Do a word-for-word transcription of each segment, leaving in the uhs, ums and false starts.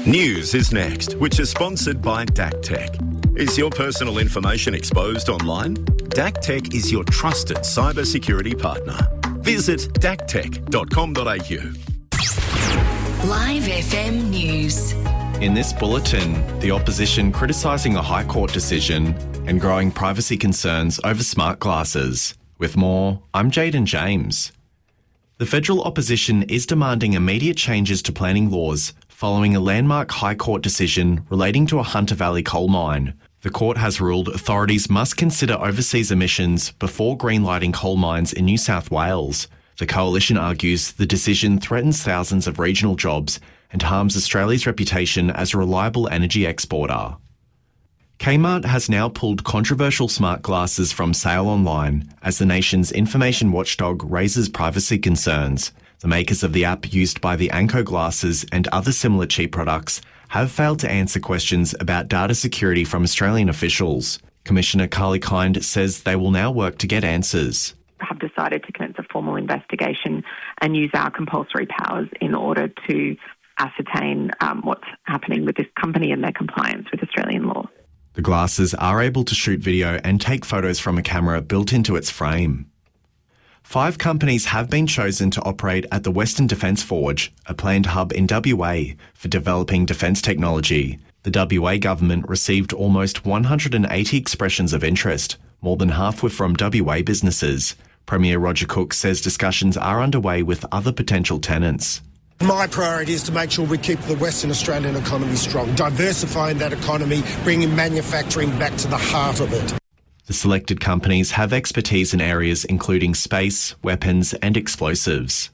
News is next, which is sponsored by D A C Tech. Is your personal information exposed online? D A C Tech is your trusted cybersecurity partner. Visit d a c tech dot com dot a u. Live F M News. In this bulletin, the opposition criticising a High Court decision and growing privacy concerns over smart glasses. With more, I'm Jaden James. The federal opposition is demanding immediate changes to planning laws following a landmark High Court decision relating to a Hunter Valley coal mine. The court has ruled authorities must consider overseas emissions before greenlighting coal mines in New South Wales. The coalition argues the decision threatens thousands of regional jobs and harms Australia's reputation as a reliable energy exporter. Kmart has now pulled controversial smart glasses from sale online as the nation's information watchdog raises privacy concerns. The makers of the app used by the Anko glasses and other similar cheap products have failed to answer questions about data security from Australian officials. Commissioner Carly Kind says they will now work to get answers. Have decided to commence a formal investigation and use our compulsory powers in order to ascertain um, what's happening with this company and their compliance with Australian law. The glasses are able to shoot video and take photos from a camera built into its frame. Five companies have been chosen to operate at the Western Defence Forge, a planned hub in W A for developing defence technology. The W A government received almost one hundred eighty expressions of interest. More than half were from W A businesses. Premier Roger Cook says discussions are underway with other potential tenants. My priority is to make sure we keep the Western Australian economy strong, diversifying that economy, bringing manufacturing back to the heart of it. The selected companies have expertise in areas including space, weapons and explosives.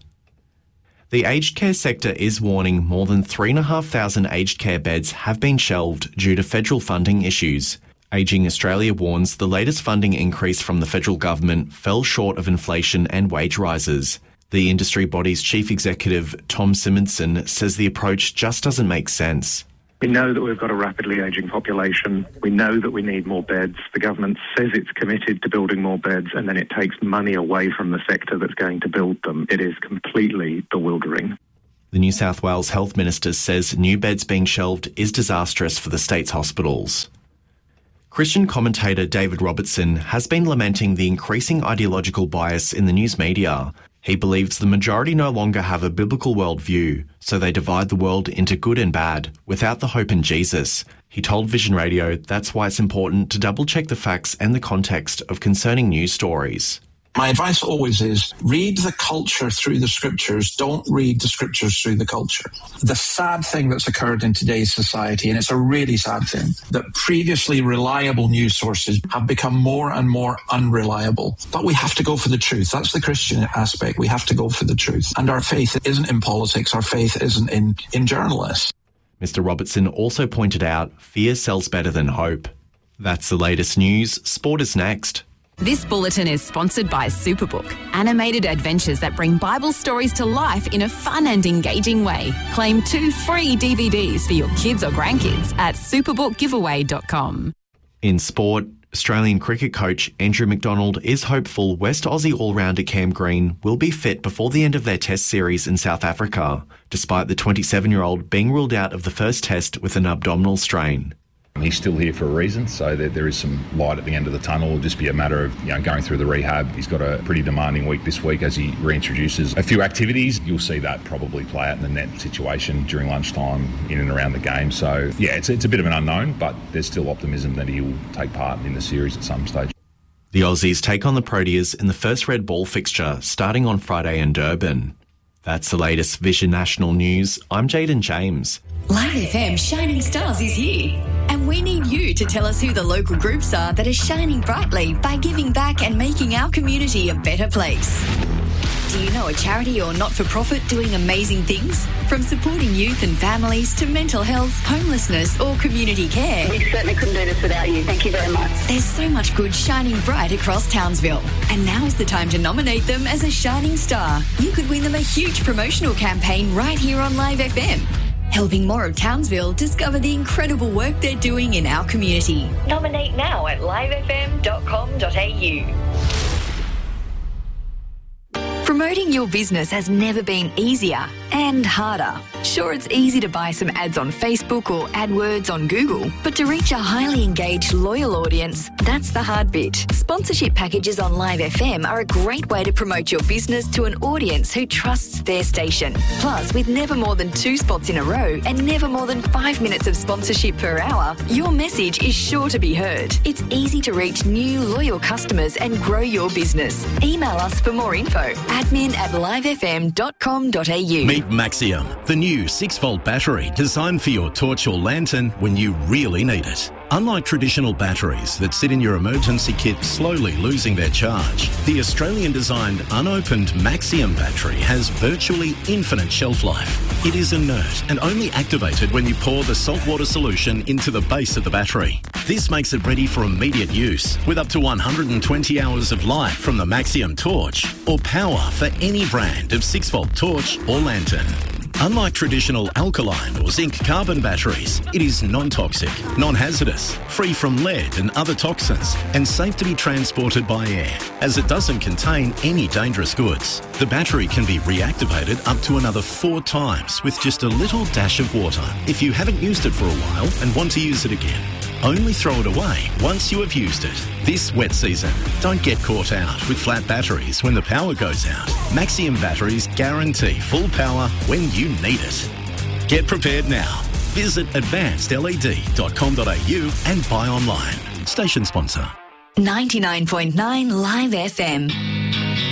The aged care sector is warning more than three thousand five hundred aged care beds have been shelved due to federal funding issues. Ageing Australia warns the latest funding increase from the federal government fell short of inflation and wage rises. The industry body's chief executive, Tom Simonson, says the approach just doesn't make sense. We know that we've got a rapidly ageing population. We know that we need more beds. The government says it's committed to building more beds, and then it takes money away from the sector that's going to build them. It is completely bewildering. The New South Wales Health Minister says new beds being shelved is disastrous for the state's hospitals. Christian commentator David Robertson has been lamenting the increasing ideological bias in the news media. He believes the majority no longer have a biblical worldview, so they divide the world into good and bad, without the hope in Jesus. He told Vision Radio that's why it's important to double-check the facts and the context of concerning news stories. My advice always is read the culture through the scriptures. Don't read the scriptures through the culture. The sad thing that's occurred in today's society, and it's a really sad thing, that previously reliable news sources have become more and more unreliable. But we have to go for the truth. That's the Christian aspect. We have to go for the truth. And our faith isn't in politics. Our faith isn't in, in journalists. Mister Robertson also pointed out fear sells better than hope. That's the latest news. Sport is next. This bulletin is sponsored by Superbook, animated adventures that bring Bible stories to life in a fun and engaging way. Claim two free D V Ds for your kids or grandkids at superbook giveaway dot com. In sport, Australian cricket coach Andrew McDonald is hopeful West Aussie all-rounder Cam Green will be fit before the end of their test series in South Africa, despite the twenty-seven-year-old being ruled out of the first test with an abdominal strain. He's still here for a reason, so there, there is some light at the end of the tunnel. It'll just be a matter of you know going through the rehab. He's got a pretty demanding week this week as he reintroduces a few activities. You'll see that probably play out in the net situation during lunchtime in and around the game. So, yeah, it's, it's a bit of an unknown, but there's still optimism that he'll take part in the series at some stage. The Aussies take on the Proteas in the first red ball fixture starting on Friday in Durban. That's the latest Vision National News. I'm Jaden James. Live F M Shining Stars is here. And we need you to tell us who the local groups are that are shining brightly by giving back and making our community a better place. Do you know a charity or not-for-profit doing amazing things? From supporting youth and families to mental health, homelessness or community care. We certainly couldn't do this without you. Thank you very much. There's so much good shining bright across Townsville. And now is the time to nominate them as a shining star. You could win them a huge promotional campaign right here on Live F M. Helping more of Townsville discover the incredible work they're doing in our community. Nominate now at live f m dot com dot a u. Promoting your business has never been easier and harder. Sure, it's easy to buy some ads on Facebook or AdWords on Google, but to reach a highly engaged, loyal audience, that's the hard bit. Sponsorship packages on Live F M are a great way to promote your business to an audience who trusts their station. Plus, with never more than two spots in a row and never more than five minutes of sponsorship per hour, your message is sure to be heard. It's easy to reach new, loyal customers and grow your business. Email us for more info. admin at live f m dot com dot a u. Meet Maxium, the new six-volt battery designed for your torch or lantern when you really need it. Unlike traditional batteries that sit in your emergency kit slowly losing their charge, the Australian-designed unopened Maxium battery has virtually infinite shelf life. It is inert and only activated when you pour the saltwater solution into the base of the battery. This makes it ready for immediate use with up to one hundred twenty hours of light from the Maxium torch or power for any brand of six-volt torch or lantern. Unlike traditional alkaline or zinc carbon batteries, it is non-toxic, non-hazardous, free from lead and other toxins, and safe to be transported by air, as it doesn't contain any dangerous goods. The battery can be reactivated up to another four times with just a little dash of water if you haven't used it for a while and want to use it again. Only throw it away once you have used it. This wet season, don't get caught out with flat batteries when the power goes out. Maxium batteries guarantee full power when you need it. Get prepared now. Visit advanced l e d dot com dot a u and buy online. Station sponsor. ninety-nine point nine Live F M.